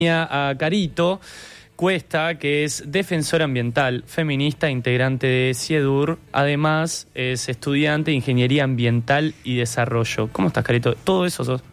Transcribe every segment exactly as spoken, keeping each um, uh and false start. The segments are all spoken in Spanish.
A Carito Cuesta, que es defensora ambiental, feminista, integrante de CIEDUR. Además, es estudiante de Ingeniería Ambiental y Desarrollo. ¿Cómo estás, Carito? ¿Todo eso sos?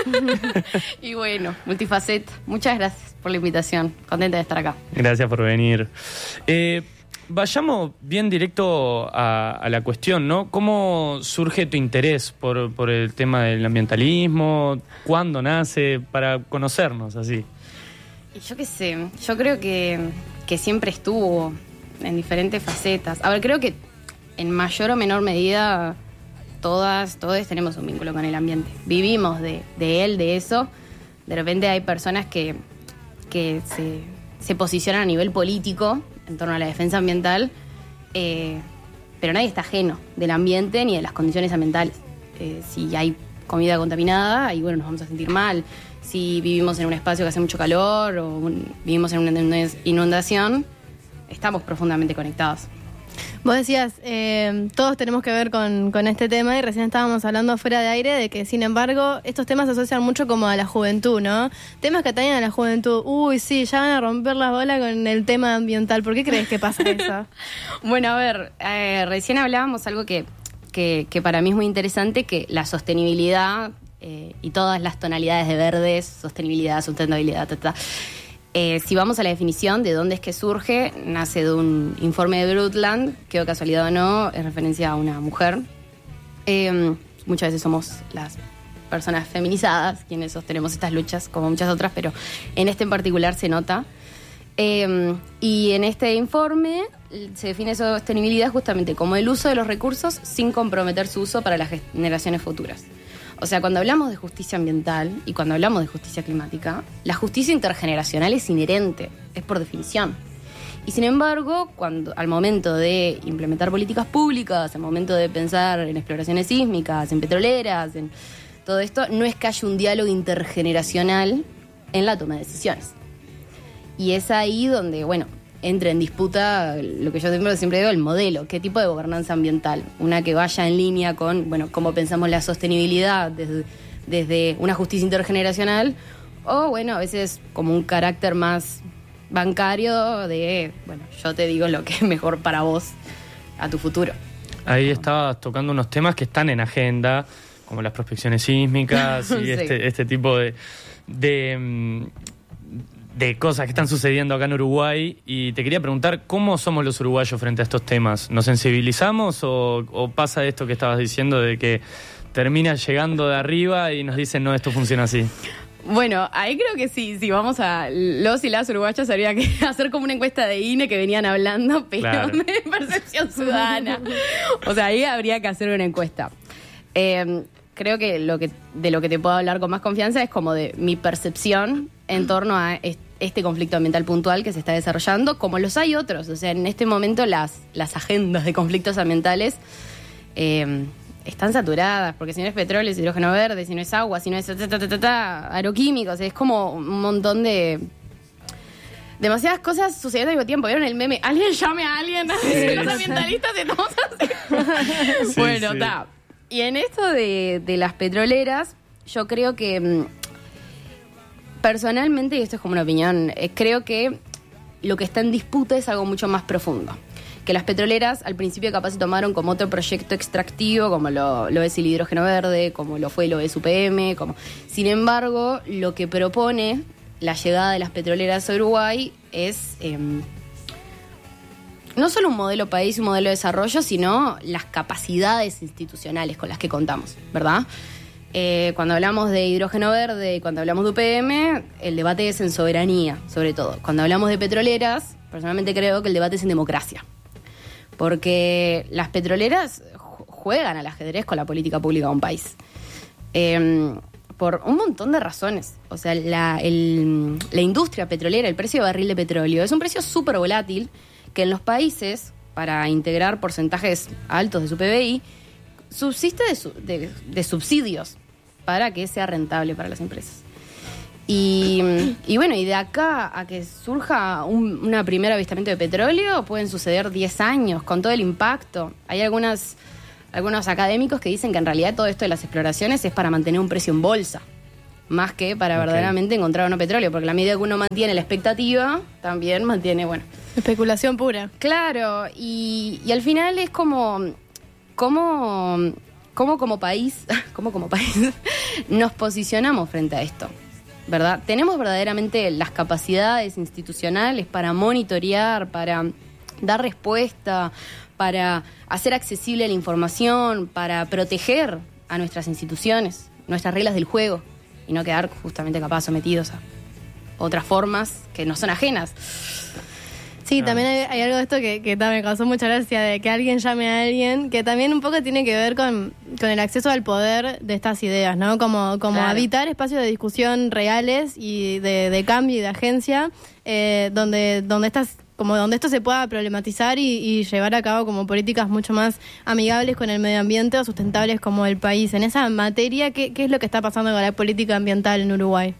Y bueno, multifaceta. Muchas gracias por la invitación. Contenta de estar acá. Gracias por venir. Eh, vayamos bien directo a, a la cuestión, ¿no? ¿Cómo surge tu interés por, por el tema del ambientalismo? ¿Cuándo nace? Para conocernos así. Yo qué sé, yo creo que, que siempre estuvo en diferentes facetas. A ver, creo que en mayor o menor medida todas, todos tenemos un vínculo con el ambiente. Vivimos de, de él, de eso. De repente hay personas que, que se, se posicionan a nivel político en torno a la defensa ambiental, eh, pero nadie está ajeno del ambiente ni de las condiciones ambientales. Eh, si hay comida contaminada, ahí bueno, nos vamos a sentir mal. Si vivimos en un espacio que hace mucho calor o un, vivimos en una inundación, estamos profundamente conectados. Vos decías, eh, todos tenemos que ver con, con este tema y recién estábamos hablando fuera de aire de que, sin embargo, estos temas se asocian mucho como a la juventud, ¿no? Temas que atañen a la juventud. Uy, sí, ya van a romper las bolas con el tema ambiental. ¿Por qué crees que pasa eso? Bueno, a ver, eh, recién hablábamos algo que, que, que para mí es muy interesante, que la sostenibilidad... Eh, y todas las tonalidades de verdes, sostenibilidad, sustentabilidad, ta, ta. Eh, si vamos a la definición de dónde es que surge, nace de un informe de Brundtland, que o casualidad o no, es referencia a una mujer. Eh, muchas veces somos las personas feminizadas quienes sostenemos estas luchas, como muchas otras, pero en este en particular se nota. Eh, y en este informe se define sostenibilidad justamente como el uso de los recursos sin comprometer su uso para las generaciones futuras. O sea, cuando hablamos de justicia ambiental y cuando hablamos de justicia climática, la justicia intergeneracional es inherente, es por definición. Y sin embargo, cuando al momento de implementar políticas públicas, al momento de pensar en exploraciones sísmicas, en petroleras, en todo esto, no es que haya un diálogo intergeneracional en la toma de decisiones. Y es ahí donde, bueno, entra en disputa lo que yo siempre, siempre digo, el modelo. ¿Qué tipo de gobernanza ambiental? Una que vaya en línea con, bueno, cómo pensamos la sostenibilidad desde, desde una justicia intergeneracional, o, bueno, a veces como un carácter más bancario de, bueno, yo te digo lo que es mejor para vos a tu futuro. Ahí estabas tocando unos temas que están en agenda, como las prospecciones sísmicas y sí. este, este tipo de... de de cosas que están sucediendo acá en Uruguay, y te quería preguntar, ¿cómo somos los uruguayos frente a estos temas? ¿Nos sensibilizamos o, o pasa esto que estabas diciendo de que termina llegando de arriba y nos dicen, no, esto funciona así? Bueno, ahí creo que sí, si vamos a los y las uruguayas habría que hacer como una encuesta de I N E que venían hablando, pero claro, de percepción ciudadana. O sea, ahí habría que hacer una encuesta. Eh, creo que, lo que de lo que te puedo hablar con más confianza es como de mi percepción en torno a este este conflicto ambiental puntual que se está desarrollando, como los hay otros. O sea, en este momento las, las agendas de conflictos ambientales eh, están saturadas, porque si no es petróleo, es hidrógeno verde, si no es agua, si no es ta, ta, ta, ta, ta, aeroquímicos, es como un montón de... demasiadas cosas sucediendo al mismo tiempo. ¿Vieron el meme? Alguien llame a alguien, sí, los ambientalistas estamos así. Sí, bueno, está. Sí. Y en esto de, de las petroleras, yo creo que... personalmente, y esto es como una opinión, eh, creo que lo que está en disputa es algo mucho más profundo. Que las petroleras al principio capaz se tomaron como otro proyecto extractivo, como lo, lo es el hidrógeno verde, como lo fue lo es U P M. Como... Sin embargo, lo que propone la llegada de las petroleras a Uruguay es eh, no solo un modelo país, un modelo de desarrollo, sino las capacidades institucionales con las que contamos, ¿verdad? Eh, cuando hablamos de hidrógeno verde y cuando hablamos de U P M, el debate es en soberanía, sobre todo. Cuando hablamos de petroleras, personalmente creo que el debate es en democracia. Porque las petroleras juegan al ajedrez con la política pública de un país. Eh, por un montón de razones. O sea, la, el, la industria petrolera, el precio de barril de petróleo, es un precio súper volátil que en los países, para integrar porcentajes altos de su P B I, subsiste de, su, de, de subsidios para que sea rentable para las empresas. Y, y bueno, y de acá a que surja un una primer avistamiento de petróleo pueden suceder diez años con todo el impacto. Hay algunas, algunos académicos que dicen que en realidad todo esto de las exploraciones es para mantener un precio en bolsa. más que para okay. verdaderamente encontrar o no petróleo, porque a la medida que uno mantiene la expectativa, también mantiene, bueno... Especulación pura. Claro, y, y al final es como, como, como como país, como como país, nos posicionamos frente a esto, ¿verdad? Tenemos verdaderamente las capacidades institucionales para monitorear, para dar respuesta, para hacer accesible la información, para proteger a nuestras instituciones, nuestras reglas del juego, y no quedar justamente capaz sometidos a otras formas que no son ajenas. Sí, también hay, hay algo de esto que, que me causó mucha gracia, de que alguien llame a alguien, que también un poco tiene que ver con, con el acceso al poder de estas ideas, ¿no? Como, como claro. habitar espacios de discusión reales y de, de cambio y de agencia, eh, donde, donde estas... como donde esto se pueda problematizar y, y llevar a cabo como políticas mucho más amigables con el medio ambiente o sustentables como el país. En esa materia, ¿qué, qué es lo que está pasando con la política ambiental en Uruguay?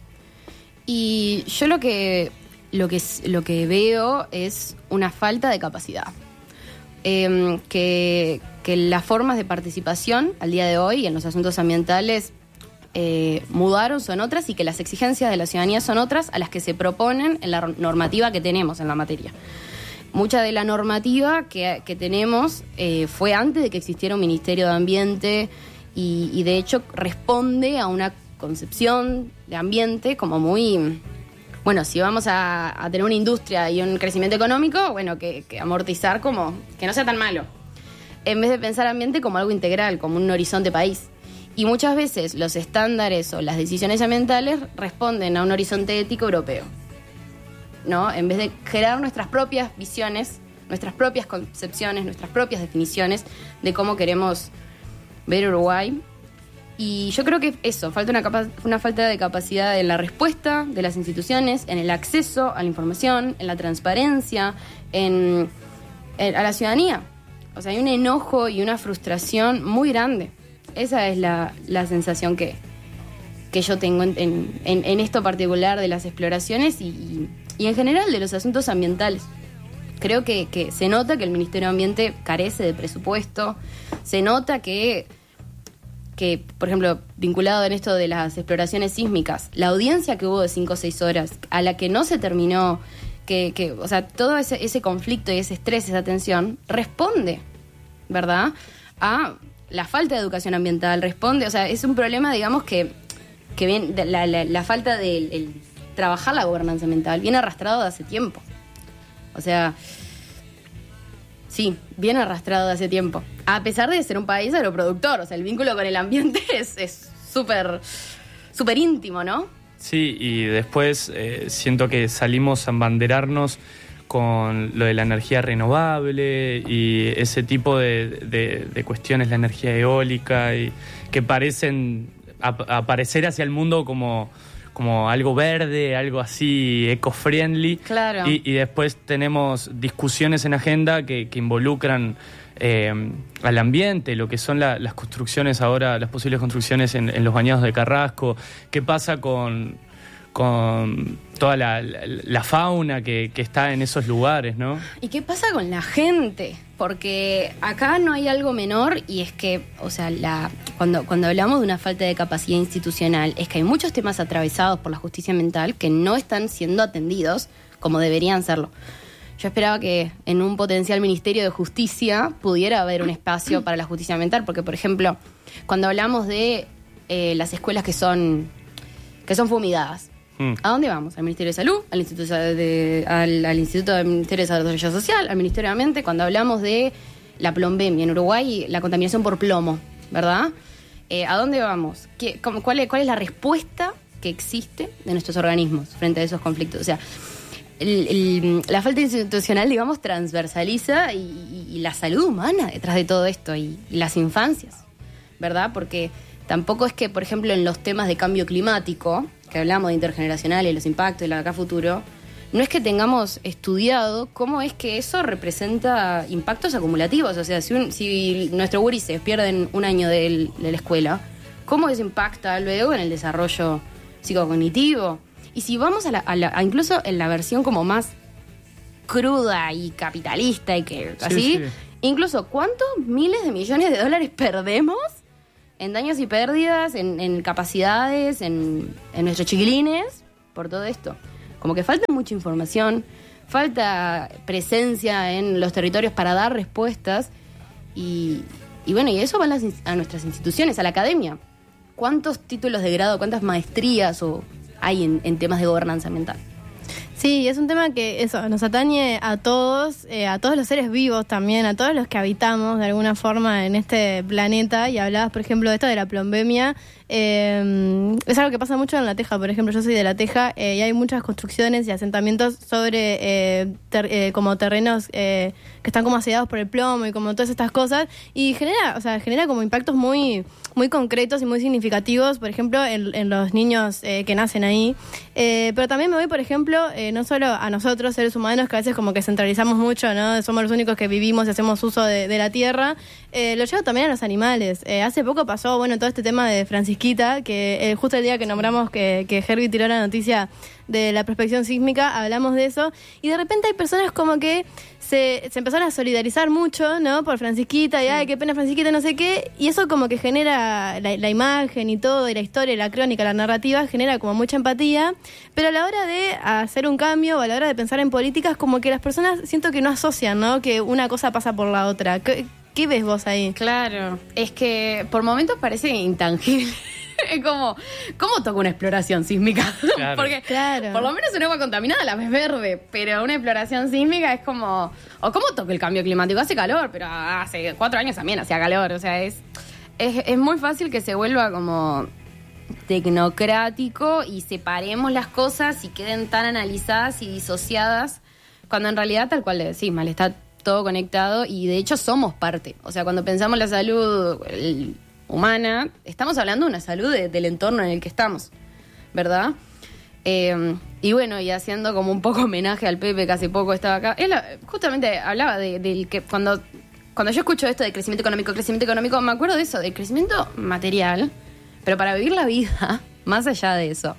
Y yo lo que, lo que, lo que veo es una falta de capacidad. Eh, que, que las formas de participación al día de hoy en los asuntos ambientales Eh, mudaron, son otras, y que las exigencias de la ciudadanía son otras a las que se proponen en la normativa que tenemos en la materia. Mucha de la normativa que, que tenemos eh, fue antes de que existiera un Ministerio de Ambiente y, y de hecho responde a una concepción de ambiente como muy... Bueno, si vamos a, a tener una industria y un crecimiento económico, bueno, que, que amortizar como... que no sea tan malo. En vez de pensar ambiente como algo integral, como un horizonte país. Y muchas veces los estándares o las decisiones ambientales responden a un horizonte ético europeo, ¿no? En vez de generar nuestras propias visiones, nuestras propias concepciones, nuestras propias definiciones de cómo queremos ver Uruguay. Y yo creo que eso, falta una, capa- una falta de capacidad en la respuesta de las instituciones, en el acceso a la información, en la transparencia, en, en a la ciudadanía. O sea, hay un enojo y una frustración muy grande. Esa es la, la sensación que, que yo tengo en, en, en esto particular de las exploraciones y, y, y en general de los asuntos ambientales. Creo que, que se nota que el Ministerio de Ambiente carece de presupuesto, se nota que, que, por ejemplo, vinculado en esto de las exploraciones sísmicas, la audiencia que hubo de cinco o seis horas, a la que no se terminó, que, que o sea, todo ese, ese conflicto y ese estrés, esa tensión, responde, ¿verdad?, a... la falta de educación ambiental, responde, o sea, es un problema, digamos, que, que viene, la, la, la falta de el, trabajar la gobernanza ambiental viene arrastrado de hace tiempo. O sea, sí, viene arrastrado de hace tiempo. A pesar de ser un país agroproductor, o sea, el vínculo con el ambiente es súper súper íntimo, ¿no? Sí, y después eh, siento que salimos a embanderarnos con lo de la energía renovable y ese tipo de, de, de cuestiones, la energía eólica, y que parecen ap- aparecer hacia el mundo como, como algo verde, algo así eco-friendly. Claro. Y, y después tenemos discusiones en agenda que, que involucran eh, al ambiente, lo que son la, las construcciones ahora, las posibles construcciones en, en los bañados de Carrasco. ¿Qué pasa con... con toda la, la, la fauna que, que está en esos lugares, ¿no? ¿Y qué pasa con la gente? Porque acá no hay algo menor, y es que, o sea, la, cuando, cuando hablamos de una falta de capacidad institucional, es que hay muchos temas atravesados por la justicia ambiental que no están siendo atendidos como deberían serlo. Yo esperaba que en un potencial Ministerio de Justicia pudiera haber un espacio para la justicia ambiental, porque, por ejemplo, cuando hablamos de eh, las escuelas que son, que son fumigadas, ¿a dónde vamos? ¿Al Ministerio de Salud? ¿Al Instituto de, al, al Instituto del Ministerio de Desarrollo Social? ¿Al Ministerio de Ambiente? Cuando hablamos de la plombemia en Uruguay, la contaminación por plomo, ¿verdad? Eh, ¿A dónde vamos? ¿Qué, cómo, cuál, es, ¿Cuál es la respuesta que existe de nuestros organismos frente a esos conflictos? O sea, el, el, la falta institucional, digamos, transversaliza y, y, y la salud humana detrás de todo esto y, y las infancias, ¿verdad? Porque tampoco es que, por ejemplo, en los temas de cambio climático, que hablamos de intergeneracional y los impactos de la acá futuro, no es que tengamos estudiado cómo es que eso representa impactos acumulativos. O sea, si, un, si nuestros gurises pierden un año de, de la escuela, ¿cómo eso impacta luego en el desarrollo psicocognitivo? Y si vamos a, la, a, la, a incluso en la versión como más cruda y capitalista y que sí, así, sí. Incluso, ¿cuántos miles de millones de dólares perdemos en daños y pérdidas, en, en capacidades, en, en nuestros chiquilines, por todo esto. Como que falta mucha información, falta presencia en los territorios para dar respuestas y, y bueno, y eso va a, las, a nuestras instituciones, a la academia. ¿Cuántos títulos de grado, cuántas maestrías o hay en, en temas de gobernanza ambiental? Sí, es un tema que eso nos atañe a todos, eh, a todos los seres vivos también, a todos los que habitamos de alguna forma en este planeta. Y hablabas, por ejemplo, de esto de la plombemia. Eh, es algo que pasa mucho en La Teja, por ejemplo. Yo soy de La Teja eh, y hay muchas construcciones y asentamientos sobre eh, ter, eh, como terrenos eh, que están como asediados por el plomo y como todas estas cosas. Y genera, o sea, genera como impactos muy, muy concretos y muy significativos, por ejemplo, en, en los niños eh, que nacen ahí. Eh, pero también me voy, por ejemplo, eh, no solo a nosotros, seres humanos, que a veces como que centralizamos mucho, ¿no? Somos los únicos que vivimos y hacemos uso de, de la tierra. Eh, lo llevo también a los animales. Eh, hace poco pasó, bueno, todo este tema de Francisquita, que eh, justo el día que nombramos que, que Herbie tiró la noticia de la prospección sísmica, hablamos de eso, y de repente hay personas como que se, se empezaron a solidarizar mucho, ¿no? Por Francisquita, y ay, qué pena Francisquita, no sé qué, y eso como que genera la, la imagen y todo, y la historia, y la crónica, la narrativa, genera como mucha empatía, pero a la hora de hacer un cambio, o a la hora de pensar en políticas, como que las personas siento que no asocian, ¿no? Que una cosa pasa por la otra. ¿Qué, qué ves vos ahí? Claro, es que por momentos parece intangible. Es como, ¿cómo toca una exploración sísmica? Claro. Porque Claro. por lo menos un agua contaminada la ves verde, pero una exploración sísmica es como, o ¿cómo toca el cambio climático? Hace calor, pero hace cuatro años también hacía calor, o sea, es, es, es muy fácil que se vuelva como tecnocrático y separemos las cosas y queden tan analizadas y disociadas, cuando en realidad, tal cual le decís, mal, está todo conectado y de hecho somos parte. O sea, cuando pensamos la salud el, humana, estamos hablando de una salud de, del entorno en el que estamos, ¿verdad? Eh, y bueno, y haciendo como un poco homenaje al Pepe, que hace poco estaba acá, él justamente hablaba de, de que cuando, cuando yo escucho esto de crecimiento económico, crecimiento económico, me acuerdo de eso, del crecimiento material, pero para vivir la vida, más allá de eso.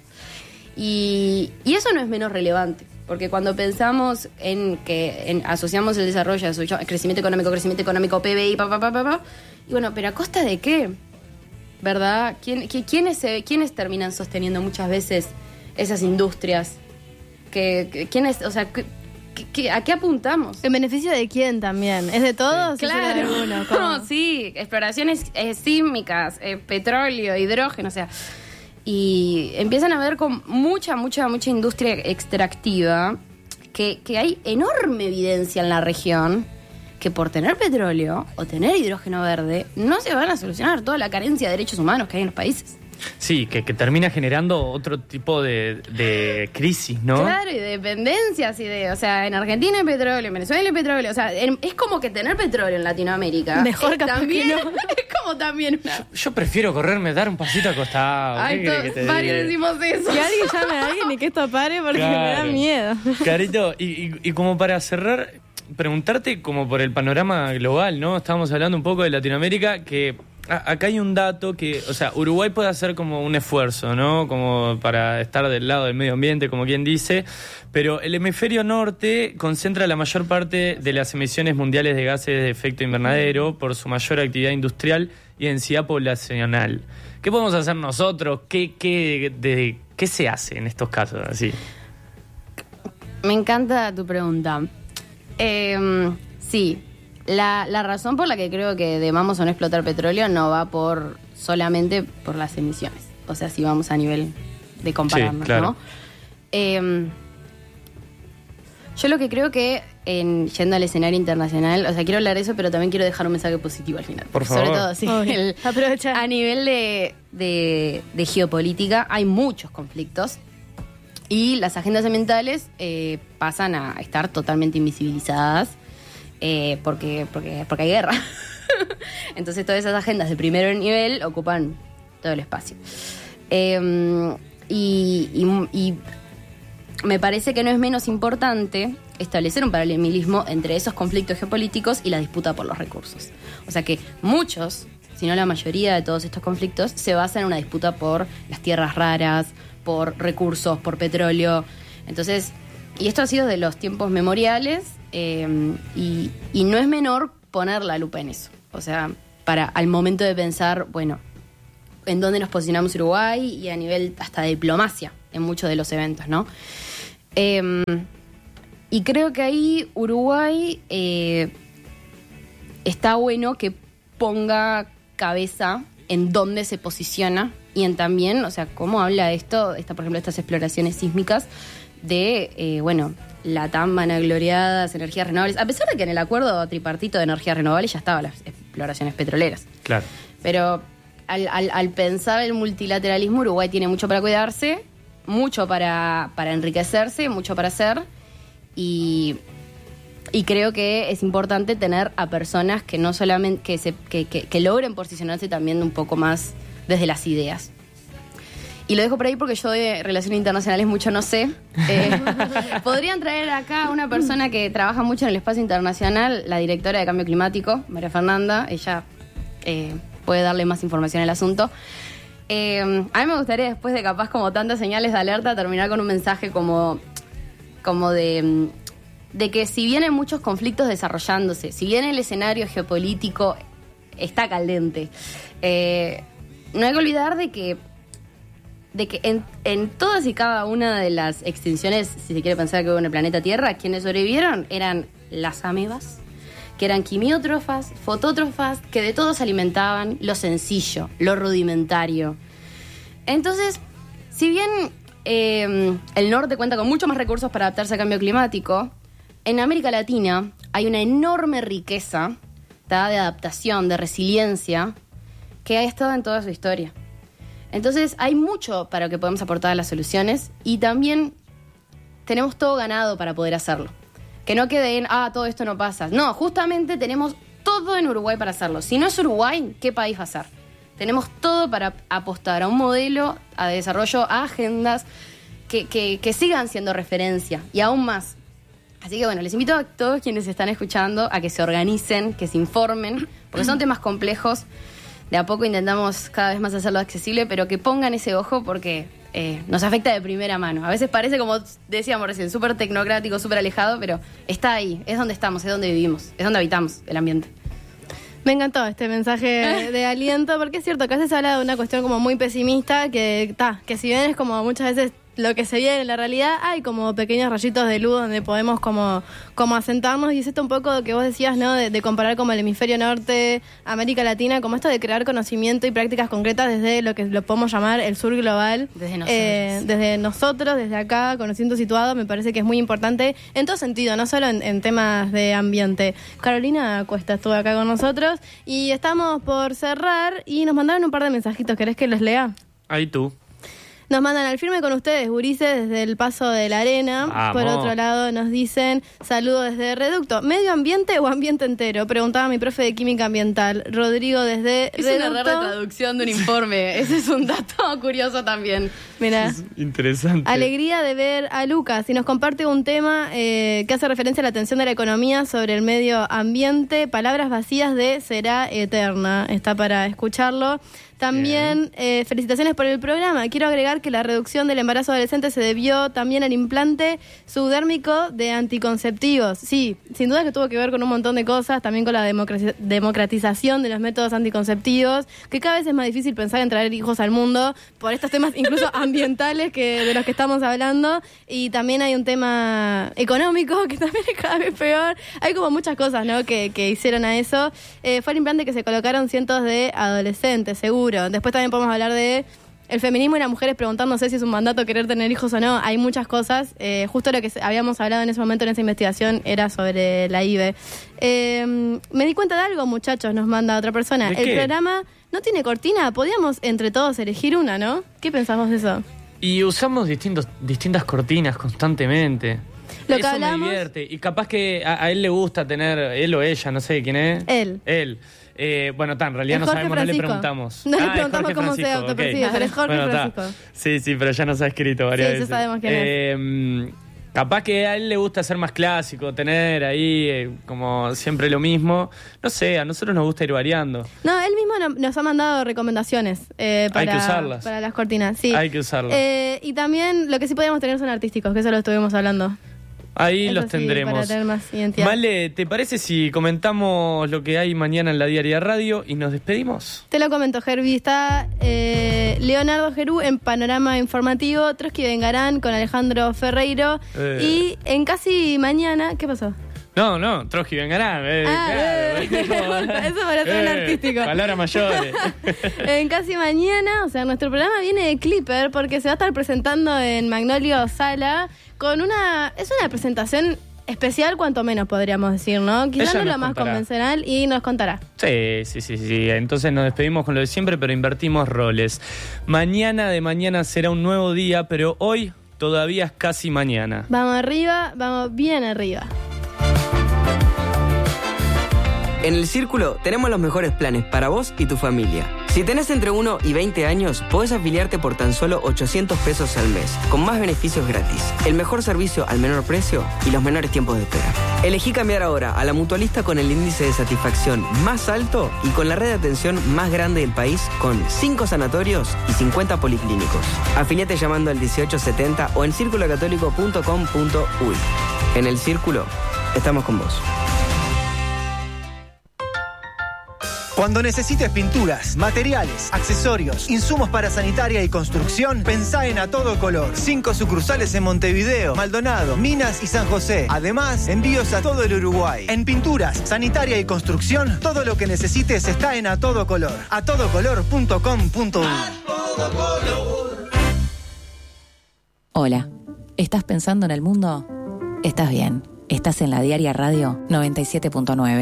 Y, y eso no es menos relevante, porque cuando pensamos en que en, asociamos el desarrollo, asociamos crecimiento económico, crecimiento económico, P B I, pa, pa, pa, pa, pa, y bueno, pero ¿a costa de qué? ¿Verdad? ¿Quién, qui, quiénes, ¿Quiénes terminan sosteniendo muchas veces esas industrias? ¿Que, que, ¿Quiénes, o sea, que, que, ¿a qué apuntamos? ¿En beneficio de quién también? ¿Es de todos? Sí. ¿Es de Claro. alguno? ¿Cómo? No, sí, exploraciones eh, sísmicas, eh, petróleo, hidrógeno, o sea, y empiezan a haber con mucha, mucha, mucha industria extractiva, que, que hay enorme evidencia en la región que por tener petróleo o tener hidrógeno verde no se van a solucionar toda la carencia de derechos humanos que hay en los países. Sí, que, que termina generando otro tipo de, de crisis, ¿no? Claro, y de dependencias y de, o sea, en Argentina hay petróleo, en Venezuela hay petróleo, o sea, en, es como que tener petróleo en Latinoamérica. Mejor es capaz también, que no. es como también una... Yo prefiero correrme, dar un pasito al costado. Ay, ¿Qué querés que todos, te varios diga? decimos eso. Que alguien llame a alguien y que esto pare porque me da Claro. miedo. Carito, y, y, y como para cerrar, preguntarte como por el panorama global, ¿no? Estábamos hablando un poco de Latinoamérica, que a, acá hay un dato que, o sea, Uruguay puede hacer como un esfuerzo, ¿no? Como para estar del lado del medio ambiente, como quien dice, pero el hemisferio norte concentra la mayor parte de las emisiones mundiales de gases de efecto invernadero por su mayor actividad industrial y densidad poblacional. ¿Qué podemos hacer nosotros? ¿Qué, qué, de, qué se hace en estos casos así? Me encanta tu pregunta. Eh, sí, la, la razón por la que creo que debamos o no explotar petróleo no va por solamente por las emisiones. O sea, si vamos a nivel de compararnos, Sí, claro. ¿no? Eh, yo lo que creo que, en, yendo al escenario internacional, o sea, quiero hablar de eso, pero también quiero dejar un mensaje positivo al final. Por Sobre favor. todo, sí. Obvio. el- Aprovecha. a nivel de, de, de geopolítica, hay muchos conflictos. Y las agendas ambientales eh, pasan a estar totalmente invisibilizadas eh, porque, porque, porque hay guerra. Entonces todas esas agendas de primer nivel ocupan todo el espacio. Eh, y, y, y me parece que no es menos importante establecer un paralelismo entre esos conflictos geopolíticos y la disputa por los recursos. O sea que muchos, si no la mayoría de todos estos conflictos, se basan en una disputa por las tierras raras, por recursos, por petróleo. Entonces, y esto ha sido de los tiempos memoriales eh, y, y no es menor poner la lupa en eso. O sea, para al momento de pensar, bueno, en dónde nos posicionamos Uruguay y a nivel hasta de diplomacia en muchos de los eventos, ¿no? Eh, y creo que ahí Uruguay eh, está bueno que ponga cabeza en dónde se posiciona y en también, o sea, cómo habla esto, esta, por ejemplo, estas exploraciones sísmicas de, eh, bueno, la tan vanagloriadas energías renovables, a pesar de que en el acuerdo tripartito de energías renovables ya estaban las exploraciones petroleras. Claro. Pero al, al, al pensar el multilateralismo, Uruguay tiene mucho para cuidarse, mucho para, para enriquecerse, mucho para hacer, y, y creo que es importante tener a personas que no solamente que, se, que, que, que logren posicionarse también un poco más desde las ideas. Y lo dejo por ahí porque yo de relaciones internacionales mucho no sé. Eh, podrían traer acá a una persona que trabaja mucho en el espacio internacional, la directora de Cambio Climático, María Fernanda. Ella eh, puede darle más información al asunto. Eh, a mí me gustaría, después de capaz como tantas señales de alerta, terminar con un mensaje como, como de, de que si bien hay muchos conflictos desarrollándose, si bien el escenario geopolítico está caldente, eh, no hay que olvidar de que de que en, en todas y cada una de las extinciones, si se quiere pensar que hubo en el planeta Tierra, quienes sobrevivieron eran las amebas, que eran quimiótrofas, fotótrofas, que de todo se alimentaban, lo sencillo, lo rudimentario. Entonces, si bien eh, el norte cuenta con muchos más recursos para adaptarse al cambio climático, en América Latina hay una enorme riqueza, ¿tá?, de adaptación, de resiliencia, que ha estado en toda su historia. Entonces hay mucho para lo que podemos aportar a las soluciones y también tenemos todo ganado para poder hacerlo. Que no quede en, ah, todo esto no pasa. No, justamente tenemos todo en Uruguay para hacerlo. Si no es Uruguay, ¿qué país va a ser? Tenemos todo para apostar a un modelo, a desarrollo, a agendas que, que, que sigan siendo referencia y aún más. Así que bueno, les invito a todos quienes están escuchando a que se organicen, que se informen, porque son temas complejos. De a poco intentamos cada vez más hacerlo accesible, pero que pongan ese ojo porque eh, nos afecta de primera mano. A veces parece, como decíamos recién, súper tecnocrático, súper alejado, pero está ahí, es donde estamos, es donde vivimos, es donde habitamos el ambiente. Me encantó este mensaje de aliento, porque es cierto que a veces se habla de una cuestión como muy pesimista, que, ta, que si bien es como muchas veces lo que se viene en la realidad, hay como pequeños rayitos de luz donde podemos como, como asentarnos, y es esto un poco que vos decías, ¿no? De, de comparar como el hemisferio norte, América Latina, como esto de crear conocimiento y prácticas concretas desde lo que lo podemos llamar el sur global. Desde nosotros. Eh, desde nosotros, desde acá, conociendo situado, me parece que es muy importante en todo sentido, no solo en, en temas de ambiente. Carolina Cuesta estuvo acá con nosotros y estamos por cerrar y nos mandaron un par de mensajitos. ¿Querés que los lea? Ahí tú. Nos mandan al firme con ustedes, gurises, desde el Paso de la Arena. Vamos. Por otro lado nos dicen, saludos desde Reducto. ¿Medio ambiente o ambiente entero? Preguntaba mi profe de Química Ambiental. Rodrigo desde Es Reducto. un error de traducción de un informe. Ese es un dato curioso también. Mirá. Es interesante. Alegría de ver a Lucas y nos comparte un tema eh, que hace referencia a la atención de la economía sobre el medio ambiente. Palabras vacías de Será Eterna. Está para escucharlo. También eh, felicitaciones por el programa. Quiero agregar que la reducción del embarazo adolescente se debió también al implante subdérmico de anticonceptivos. Sí, sin duda que tuvo que ver con un montón de cosas, también con la democracia- democratización de los métodos anticonceptivos, que cada vez es más difícil pensar en traer hijos al mundo por estos temas incluso ambientales que de los que estamos hablando, y también hay un tema económico que también es cada vez peor. Hay como muchas cosas, ¿no?, que, que hicieron a eso. Eh, fue el implante que se colocaron cientos de adolescentes, seguro. Después también podemos hablar de el feminismo y las mujeres preguntándose si es un mandato querer tener hijos o no. Hay muchas cosas. Eh, justo lo que habíamos hablado en ese momento en esa investigación era sobre la I V E. Eh, me di cuenta de algo, muchachos, nos manda otra persona. ¿De El qué? programa no tiene cortina. Podíamos entre todos elegir una, ¿no? ¿Qué pensamos de eso? Y usamos distintos, distintas cortinas constantemente. Lo que Eso hablamos- me divierte. Y capaz que a, a él le gusta tener, él o ella, no sé quién es. Él. Él. Eh, bueno, tan, en realidad Es no Jorge sabemos, no le Francisco. preguntamos. No le Ah, es preguntamos Jorge cómo se Francisco, autopercibe, ok. pero es Jorge Bueno, ta. Francisco. Sí, sí, pero ya nos ha escrito varias Sí, ya veces. sabemos quién es. Eh, Capaz que a él le gusta ser más clásico, tener ahí eh, como siempre lo mismo. No sé, a nosotros nos gusta ir variando. No, él mismo no- nos ha mandado recomendaciones eh, para, Hay que usarlas. para las cortinas. Sí. Hay que usarlas. Eh, y también lo que sí podíamos tener son artísticos, que eso lo estuvimos hablando. Ahí Eso los sí, tendremos. para tener más identidad. Vale, ¿te parece si comentamos lo que hay mañana en la Diaria Radio y nos despedimos? Te lo comento, Gerbi. Está eh, Leonardo Gerú en Panorama Informativo, Trotsky Vengarán con Alejandro Ferreiro. Eh. Y en Casi Mañana, ¿qué pasó? No, no, Trotsky Vengarán. Eh, Ah, claro. eh, eso parece un artístico. Palabras mayores. En Casi Mañana, o sea, nuestro programa viene de Clipper porque se va a estar presentando en Magnolio Sala con una... Es una presentación especial, cuanto menos podríamos decir, ¿no? Quizás Ella no nos lo más contará. convencional y nos contará. Sí, sí, sí, sí. Entonces nos despedimos con lo de siempre, pero invertimos roles. Mañana de mañana será un nuevo día, pero hoy todavía es casi mañana. Vamos arriba, vamos bien arriba. En El Círculo tenemos los mejores planes para vos y tu familia. Si tenés entre uno y veinte años, podés afiliarte por tan solo ochocientos pesos al mes, con más beneficios gratis, el mejor servicio al menor precio y los menores tiempos de espera. Elegí cambiar ahora a la mutualista con el índice de satisfacción más alto y con la red de atención más grande del país, con cinco sanatorios y cincuenta policlínicos. Afiliate llamando al dieciocho setenta o en círculo católico punto com punto uy. En El Círculo, estamos con vos. Cuando necesites pinturas, materiales, accesorios, insumos para sanitaria y construcción, pensá en A Todo Color. Cinco sucursales en Montevideo, Maldonado, Minas y San José. Además, envíos a todo el Uruguay. En pinturas, sanitaria y construcción, todo lo que necesites está en A Todo Color. a todo color punto com punto uy. Hola, ¿estás pensando en el mundo? Estás bien, estás en la Diaria Radio noventa y siete punto nueve.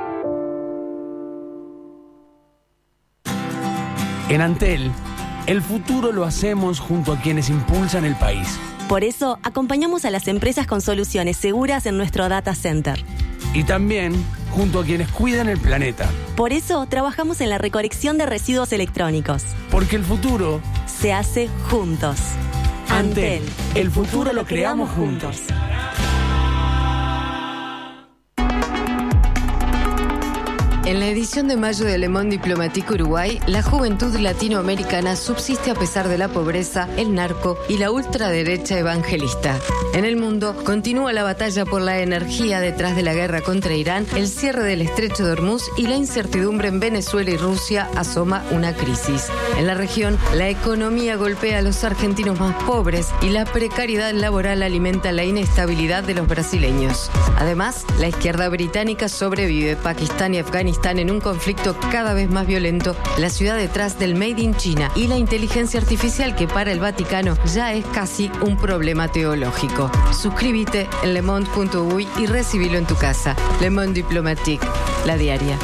En Antel, el futuro lo hacemos junto a quienes impulsan el país. Por eso, acompañamos a las empresas con soluciones seguras en nuestro data center. Y también junto a quienes cuidan el planeta. Por eso, trabajamos en la recolección de residuos electrónicos. Porque el futuro se hace juntos. Antel, el futuro lo creamos juntos. En la edición de mayo de Le Monde Diplomatique Uruguay, la juventud latinoamericana subsiste a pesar de la pobreza, el narco y la ultraderecha evangelista. En el mundo, continúa la batalla por la energía detrás de la guerra contra Irán, el cierre del estrecho de Hormuz y la incertidumbre en Venezuela y Rusia asoma una crisis. En la región, la economía golpea a los argentinos más pobres y la precariedad laboral alimenta la inestabilidad de los brasileños. Además, la izquierda británica sobrevive. Pakistán y Afganistán en un conflicto cada vez más violento, la ciudad detrás del Made in China y la inteligencia artificial que para el Vaticano ya es casi un problema teológico. Suscríbete en le monde punto uy y recibilo en tu casa. Le Monde Diplomatique, la diaria.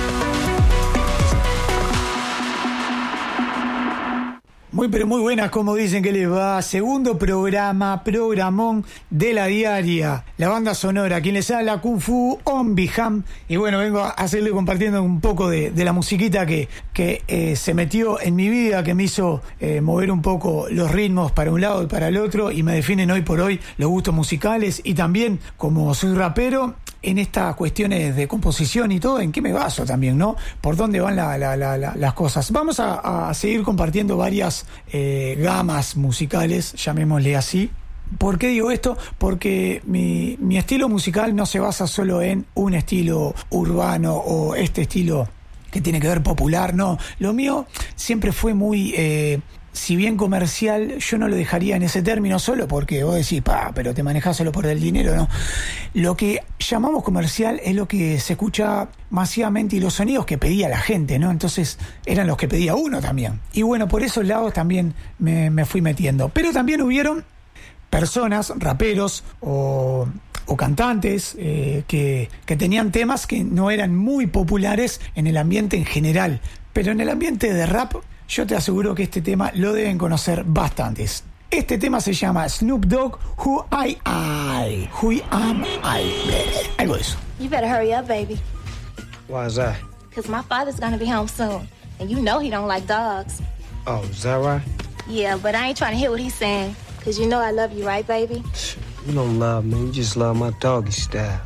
Muy pero muy buenas, como dicen que les va. Segundo programa, programón de la diaria. La banda sonora, quien les habla, Kung Fu On Biham. Y bueno, vengo a hacerle compartiendo un poco de, de la musiquita que, que eh, se metió en mi vida, que me hizo eh, mover un poco los ritmos para un lado y para el otro. Y me definen hoy por hoy los gustos musicales. Y también, como soy rapero, en estas cuestiones de composición y todo, ¿en qué me baso también, no? ¿Por dónde van la, la, la, la, las cosas? Vamos a, a seguir compartiendo varias eh, gamas musicales, llamémosle así. ¿Por qué digo esto? Porque mi, mi estilo musical no se basa solo en un estilo urbano o este estilo que tiene que ver popular, no. Lo mío siempre fue muy... Eh, si bien comercial, yo no lo dejaría en ese término solo porque vos decís, pa, pero te manejás solo por el dinero, ¿no? Lo que llamamos comercial es lo que se escucha masivamente y los sonidos que pedía la gente, ¿no? Entonces eran los que pedía uno también. Y bueno, por esos lados también me, me fui metiendo. Pero también hubieron personas, raperos o... o cantantes eh, que, que tenían temas que no eran muy populares en el ambiente en general, pero en el ambiente de rap yo te aseguro que este tema lo deben conocer bastantes. Este tema se llama Snoop Dogg, Who I I, Who Am I, algo de eso. You better hurry up, baby. Why is that? Because my father's gonna be home soon, and you know he don't like dogs. Oh, is that right? Yeah, but I ain't trying to hear what he's saying, because you know I love you, right, baby? You don't love me, you just love my doggy style.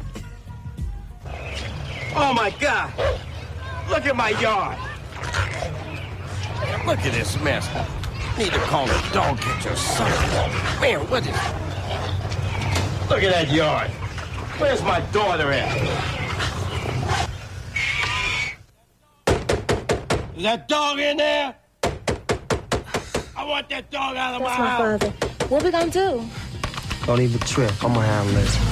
Oh my God! Look at my yard! Look at this mess. Need to call a dog catcher or something. Man, what is... Look at that yard. Where's my daughter at? Is that dog in there? I want that dog out of That's my my house. father. What we gonna do? Don't even trip. I'm gonna handle this.